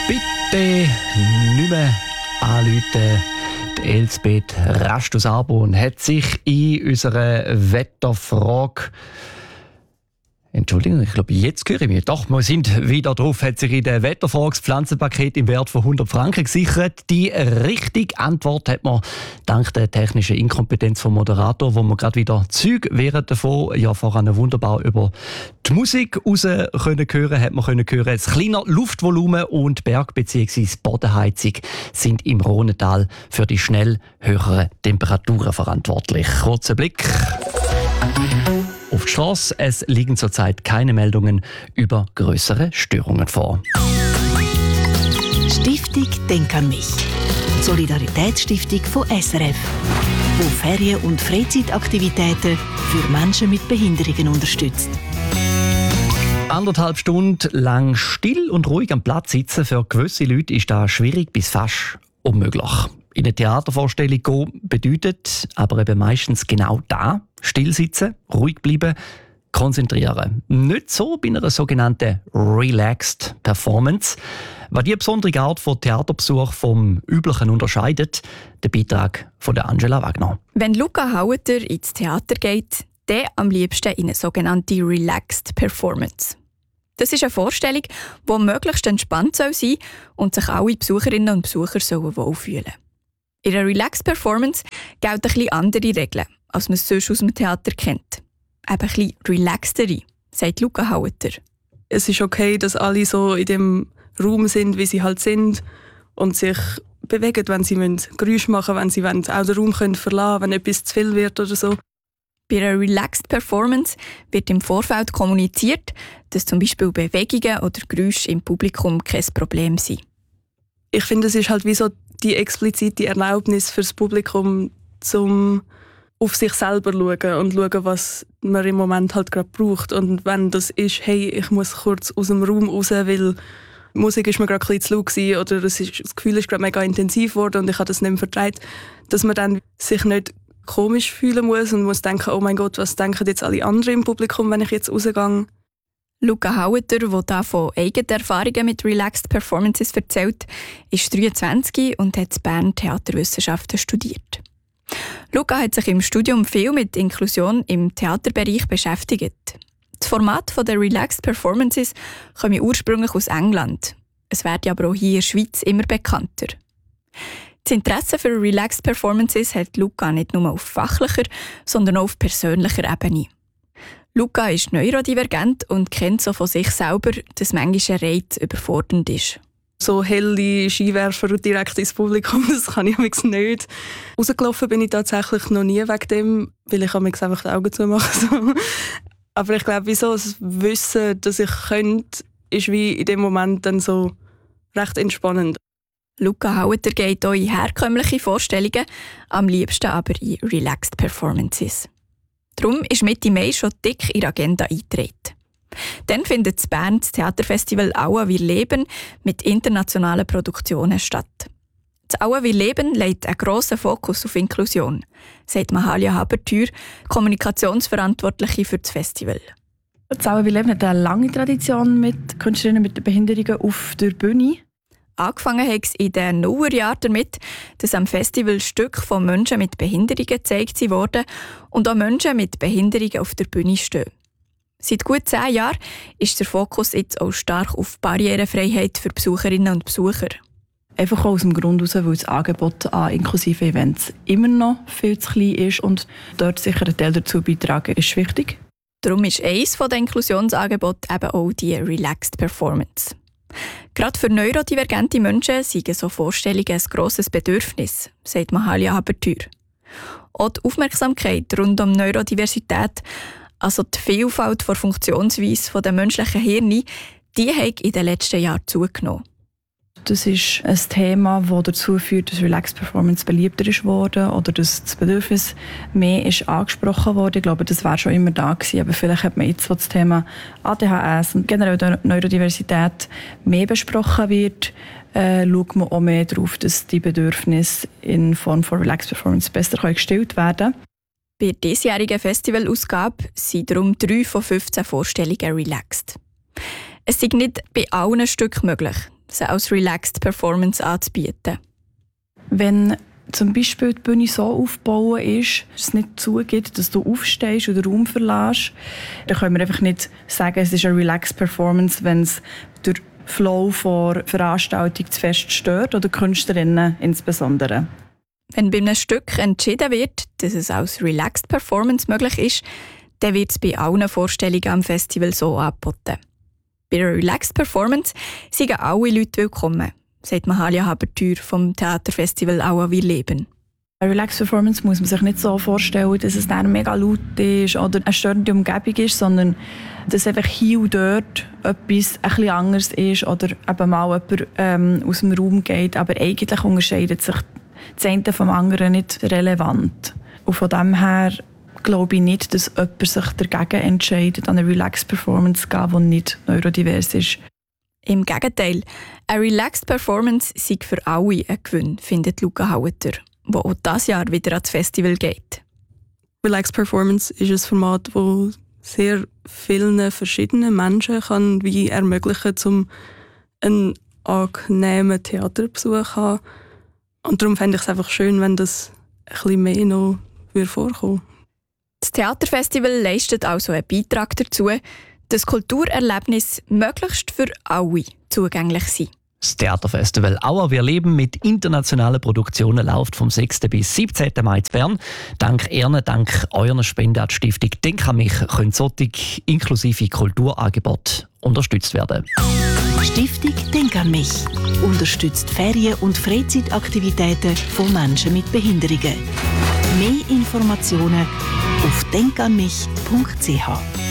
Bitte nicht mehr anrufen. Die Elsbeth rasch aus Arbon hat sich in unserer Wetterfrage... Entschuldigung, ich glaube, jetzt höre ich mich. Doch, wir sind wieder drauf. Hat sich in der Wetterfrage das Pflanzenpaket im Wert von 100 Franken gesichert. Die richtige Antwort hat man dank der technischen Inkompetenz vom Moderator, wo man gerade wieder Zeug während davon ja voran wunderbar über die Musik raus hören, hat man hören. Das kleine Luftvolumen und Berg- bzw. Bodenheizung sind im Rhonental für die schnell höheren Temperaturen verantwortlich. Kurzer Blick auf die Strasse. Es liegen zurzeit keine Meldungen über grössere Störungen vor. Stiftung Denk an mich. Solidaritätsstiftung von SRF, die Ferien- und Freizeitaktivitäten für Menschen mit Behinderungen unterstützt. 1,5 Stunden lang still und ruhig am Platz sitzen, für gewisse Leute ist das schwierig bis fast unmöglich. In eine Theatervorstellung gehen bedeutet aber eben meistens genau das: still sitzen, ruhig bleiben, konzentrieren. Nicht so bei einer sogenannten Relaxed Performance. Was die besondere Art von Theaterbesuch vom üblichen unterscheidet, der Beitrag von der Angela Wagner. Wenn Luca Haueter ins Theater geht, dann am liebsten in eine sogenannte Relaxed Performance. Das ist eine Vorstellung, die möglichst entspannt sein soll und sich alle Besucherinnen und Besucher wohlfühlen sollen. In einer Relaxed Performance gelten ein bisschen andere Regeln, als man es sonst aus dem Theater kennt. Eben ein bisschen relaxtere, sagt Luca Haueter. Es ist okay, dass alle so in dem Raum sind, wie sie halt sind und sich bewegen, wenn sie Geräusche machen wollen, wenn sie auch den Raum verlassen können, wenn etwas zu viel wird oder so. Bei einer Relaxed Performance wird im Vorfeld kommuniziert, dass zum Beispiel Bewegungen oder Geräusche im Publikum kein Problem sind. Ich finde, es ist halt wie so die explizite Erlaubnis für das Publikum, zum auf sich selber schauen und schauen, was man im Moment halt gerade braucht. Und wenn das ist, hey, ich muss kurz aus dem Raum raus, weil die Musik ist mir gerade ein bisschen zu laut gewesen, oder das Gefühl ist gerade mega intensiv geworden und ich habe das nicht mehr vertragen, dass man dann sich nicht komisch fühlen muss und muss denken, oh mein Gott, was denken jetzt alle anderen im Publikum, wenn ich jetzt rausgehe? Luca Haueter, der hier von eigenen Erfahrungen mit Relaxed Performances erzählt, ist 23 und hat in Bern Theaterwissenschaften studiert. Luca hat sich im Studium viel mit Inklusion im Theaterbereich beschäftigt. Das Format der Relaxed Performances kommt ursprünglich aus England. Es wird aber auch hier in der Schweiz immer bekannter. Das Interesse für Relaxed Performances hat Luca nicht nur auf fachlicher, sondern auch auf persönlicher Ebene. Luca ist neurodivergent und kennt so von sich selber, dass manchmal ein Reiz überfordernd ist. So helle Skiwerfer direkt ins Publikum, das kann ich nicht. Rausgelaufen bin ich tatsächlich noch nie wegen dem, weil ich einfach die Augen zumache. So. Aber ich glaube, wieso das Wissen, dass ich könnte, ist wie in dem Moment dann so recht entspannend. Luca Haueter geht auch in herkömmliche Vorstellungen, am liebsten aber in Relaxed Performances. Darum ist Mitte Mai schon dick in die Agenda eingetreten. Dann findet in Bern das Theaterfestival Aua wir leben mit internationalen Produktionen statt. Das Aua wir leben legt einen grossen Fokus auf Inklusion, sagt Mahalia Habertür, Kommunikationsverantwortliche für das Festival. Das Aua wir leben hat eine lange Tradition mit Künstlerinnen mit Behinderungen auf der Bühne. Angefangen hat es in den Nullerjahren damit, dass am Festival Stücke von Menschen mit Behinderungen gezeigt wurden und auch Menschen mit Behinderungen auf der Bühne stehen. Seit gut 10 Jahren ist der Fokus jetzt auch stark auf Barrierefreiheit für Besucherinnen und Besucher. Einfach aus dem Grund heraus, weil das Angebot an inklusiven Events immer noch viel zu klein ist und dort sicher ein Teil dazu beitragen, ist wichtig. Darum ist eines der Inklusionsangebote eben auch die Relaxed Performance. Gerade für neurodivergente Menschen sind so Vorstellungen ein grosses Bedürfnis, sagt Mahalia Habertür. Auch die Aufmerksamkeit rund um Neurodiversität, also die Vielfalt der Funktionsweise der menschlichen Hirne, die hat in den letzten Jahren zugenommen. Das ist ein Thema, das dazu führt, dass Relaxed Performance beliebter ist worden oder dass das Bedürfnis mehr ist angesprochen wurde. Ich glaube, das war schon immer da gewesen, aber vielleicht hat man jetzt, wo das Thema ADHS und generell Neurodiversität mehr besprochen wird, schaut man auch mehr darauf, dass die Bedürfnisse in Form von Relaxed Performance besser gestillt werden können. Bei der diesjährigen Festivalausgabe sind darum 3 von 15 Vorstellungen relaxed. Es ist nicht bei allen Stücken möglich, sie als Relaxed Performance anzubieten. Wenn zum Beispiel die Bühne so aufgebaut ist, dass es nicht zugeht, dass du aufstehst oder den Raum verlässt, dann können wir einfach nicht sagen, es ist eine Relaxed Performance, wenn es durch Flow vor Veranstaltung zu fest stört oder Künstlerinnen insbesondere. Wenn bei einem Stück entschieden wird, dass es als Relaxed Performance möglich ist, dann wird es bei allen Vorstellungen am Festival so angeboten. Bei einer Relaxed Performance sind alle Leute willkommen, sagt Mahalia Habertür vom Theaterfestival Aua Wir leben. Eine Relaxed Performance muss man sich nicht so vorstellen, dass es dann mega laut ist oder eine störende Umgebung ist, sondern dass einfach hier und dort etwas ein bisschen anders ist oder eben mal jemand aus dem Raum geht. Aber eigentlich unterscheidet sich das eine vom anderen nicht relevant. Und von dem her glaube ich nicht, dass jemand sich dagegen entscheidet, an eine Relaxed Performance zu gehen, die nicht neurodivers ist. Im Gegenteil, eine Relaxed Performance sei für alle ein Gewinn, findet Luca Haueter, der auch dieses Jahr wieder ans Festival geht. Relaxed Performance ist ein Format, das sehr vielen verschiedenen Menschen kann wie ermöglichen, um einen angenehmen Theaterbesuch zu haben. Und darum fände ich es einfach schön, wenn das ein bisschen mehr noch vorkommen würde. Das Theaterfestival leistet also einen Beitrag dazu, dass Kulturerlebnisse möglichst für alle zugänglich sind. Das Theaterfestival Aua Wir leben mit internationalen Produktionen läuft vom 6. bis 17. Mai in Bern. Dank eurer Spende an die Stiftung Denk an mich können solche inklusive Kulturangebote unterstützt werden. Stiftung Denk an mich unterstützt Ferien- und Freizeitaktivitäten von Menschen mit Behinderungen. Mehr Informationen auf denkanmich.ch.